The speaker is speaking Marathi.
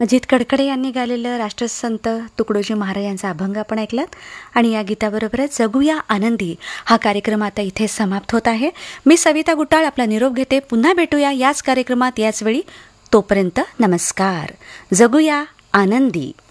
अजित कडकडे यांनी गायलेलं राष्ट्रसंत तुकडोजी महाराज यांचा अभंग आपण ऐकलात. आणि या गीताबरोबरच जगूया आनंदी हा कार्यक्रम आता इथे समाप्त होत आहे. मी सविता गुटाळ आपला निरोप घेते. पुन्हा भेटूया याच कार्यक्रमात याच वेळी. तोपर्यंत नमस्कार. जगूया आनंदी.